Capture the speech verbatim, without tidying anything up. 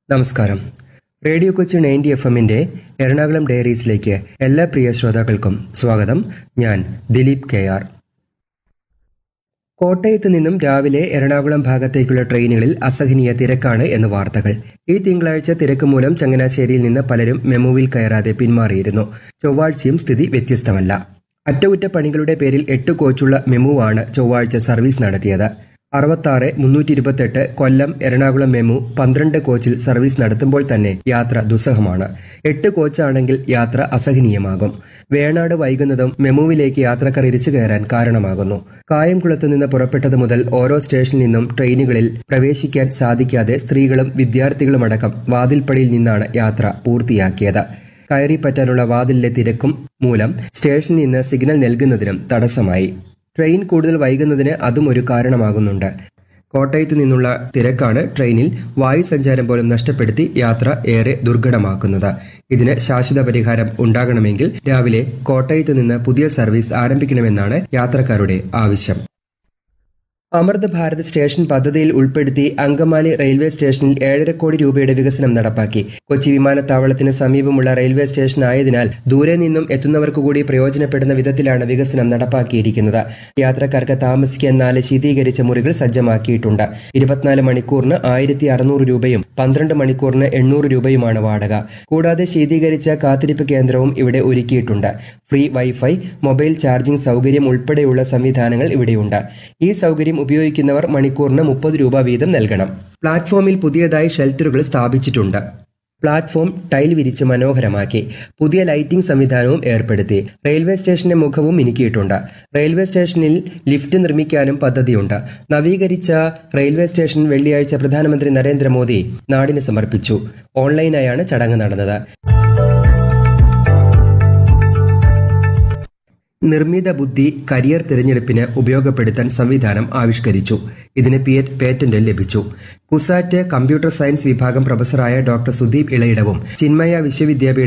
നമസ്കാരം. Radio Kochi ninety F എമ്മിന്റെ എറണാകുളം ഡയറീസിലേക്ക് എല്ലാ പ്രിയ ശ്രോതാക്കൾക്കും സ്വാഗതം. ഞാൻ ദിലീപ് കെ ആർ. കോട്ടയത്ത് നിന്നും രാവിലെ എറണാകുളം ഭാഗത്തേക്കുള്ള ട്രെയിനുകളിൽ അസഹനീയ തിരക്കാണ് എന്ന് വാർത്തകൾ. ഈ തിങ്കളാഴ്ച തിരക്ക് മൂലം ചങ്ങനാശ്ശേരിയിൽ നിന്ന് പലരും മെമുവിൽ കയറാതെ പിന്മാറിയിരുന്നു. ചൊവ്വാഴ്ചയും സ്ഥിതി വ്യത്യസ്തമല്ല. അറ്റകുറ്റപ്പണികളുടെ പേരിൽ എട്ട് കോച്ചുള്ള മെമുവാണ് ചൊവ്വാഴ്ച സർവീസ് നടത്തിയത്. അറുപത്താറ് മുന്നൂറ്റി ഇരുപത്തെട്ട് കൊല്ലം എറണാകുളം മെമു പന്ത്രണ്ട് കോച്ചിൽ സർവീസ് നടത്തുമ്പോൾ തന്നെ യാത്ര ദുസ്സഹമാണ്. എട്ട് കോച്ചാണെങ്കിൽ യാത്ര അസഹനീയമാകും. വേണാട് വൈകുന്നതും മെമുവിലേക്ക് യാത്രക്കാർ ഇരിച്ചു കയറാൻ കാരണമാകുന്നു. കായംകുളത്ത് നിന്ന് പുറപ്പെട്ടത് മുതൽ ഓരോ സ്റ്റേഷനിൽ നിന്നും ട്രെയിനുകളിൽ പ്രവേശിക്കാൻ സാധിക്കാതെ സ്ത്രീകളും വിദ്യാർത്ഥികളുമടക്കം വാതിൽപ്പടിയിൽ നിന്നാണ് യാത്ര പൂർത്തിയാക്കിയത്. കയറിപ്പറ്റാനുള്ള വാതിലിലെ തിരക്കും മൂലം സ്റ്റേഷനിൽ നിന്ന് സിഗ്നൽ നൽകുന്നതിനും തടസ്സമായി. ട്രെയിൻ കൂടുതൽ വൈകുന്നതിന് അതും ഒരു കാരണമാകുന്നുണ്ട്. കോട്ടയത്ത് നിന്നുള്ള തിരക്കാണ് ട്രെയിനിൽ വായു സഞ്ചാരം പോലും നഷ്ടപ്പെടുത്തി യാത്ര ഏറെ ദുർഘടമാക്കുന്നത്. ഇതിന് ശാശ്വത പരിഹാരം ഉണ്ടാകണമെങ്കിൽ രാവിലെ കോട്ടയത്ത് നിന്ന് പുതിയ സർവീസ് ആരംഭിക്കണമെന്നാണ് യാത്രക്കാരുടെ ആവശ്യം. അമൃത് ഭാരത് സ്റ്റേഷൻ പദ്ധതിയിൽ ഉൾപ്പെടുത്തി അങ്കമാലി റെയിൽവേ സ്റ്റേഷനിൽ ഏഴര കോടി രൂപയുടെ വികസനം നടപ്പാക്കി. കൊച്ചി വിമാനത്താവളത്തിന് സമീപമുള്ള റെയിൽവേ സ്റ്റേഷൻ ആയതിനാൽ ദൂരെ നിന്നും എത്തുന്നവർക്ക് കൂടി പ്രയോജനപ്പെടുന്ന വിധത്തിലാണ് വികസനം നടപ്പാക്കിയിരിക്കുന്നത്. യാത്രക്കാർക്ക് താമസിക്കാൻ നാല് ശീതീകരിച്ച മുറികൾ സജ്ജമാക്കിയിട്ടുണ്ട്. ഇരുപത്തിനാല് മണിക്കൂറിന് ആയിരത്തി അറുന്നൂറ് രൂപയും പന്ത്രണ്ട് മണിക്കൂറിന് എണ്ണൂറ് രൂപയുമാണ് വാടക. കൂടാതെ ശീതീകരിച്ച കാത്തിരിപ്പ് കേന്ദ്രവും ഇവിടെ ഒരുക്കിയിട്ടുണ്ട്. ഫ്രീ വൈഫൈ, മൊബൈൽ ചാർജിംഗ് സൗകര്യം ഉൾപ്പെടെയുള്ള സംവിധാനങ്ങൾ ഇവിടെയുണ്ട്. ഈ സൗകര്യം ഉപയോഗിക്കുന്നവർ മണിക്കൂറിന് മുപ്പത് രൂപ വീതം നൽകണം. പ്ലാറ്റ്ഫോമിൽ പുതിയതായി ഷെൽട്ടറുകൾ സ്ഥാപിച്ചിട്ടുണ്ട്. പ്ലാറ്റ്ഫോം ടൈൽ വിരിച്ച് മനോഹരമാക്കി. പുതിയ ലൈറ്റിംഗ് സംവിധാനവും ഏർപ്പെടുത്തി. റെയിൽവേ സ്റ്റേഷന്റെ മുഖവും മിനുക്കിയിട്ടുണ്ട്. റെയിൽവേ സ്റ്റേഷനിൽ ലിഫ്റ്റ് നിർമ്മിക്കാനും പദ്ധതിയുണ്ട്. നവീകരിച്ച റെയിൽവേ സ്റ്റേഷൻ വെള്ളിയാഴ്ച പ്രധാനമന്ത്രി നരേന്ദ്രമോദി നാടിന് സമർപ്പിച്ചു. ഓൺലൈനായാണ് ചടങ്ങ് നടന്നത്. നിർമ്മിത ബുദ്ധി കരിയർ തിരഞ്ഞെടുപ്പിന് ഉപയോഗപ്പെടുത്താൻ സംവിധാനം ആവിഷ്കരിച്ചു. ഇതിന് പേറ്റന്റ് ലഭിച്ചു. കുസാറ്റ് കമ്പ്യൂട്ടർ സയൻസ് വിഭാഗം പ്രൊഫസറായ ഡോക്ടർ സുദീപ് ഇളയിടവും ചിന്മയ വിശ്വവിദ്യാപീഠ